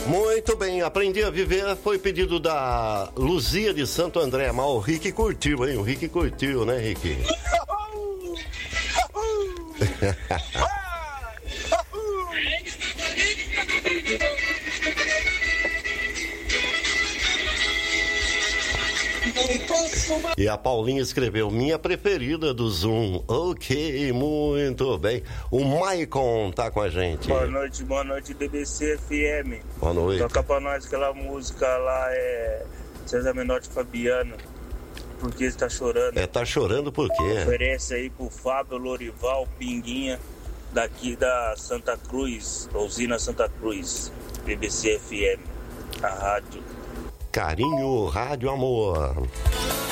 Muito bem, Aprendi a Viver foi pedido da Luzia de Santo André, mas o Rick curtiu, hein? O Rick curtiu, né, Rick? E a Paulinha escreveu: minha preferida do Zoom. Ok, muito bem. O Maicon tá com a gente. Boa noite, BBC FM. Boa noite. Toca pra nós aquela música lá, César Menotti e Fabiano. Por que você tá chorando? Tá chorando por quê? Oferece aí pro Fábio Lorival Pinguinha, daqui da Santa Cruz, usina Santa Cruz. BBC FM, a rádio. Carinho, Rádio Amor.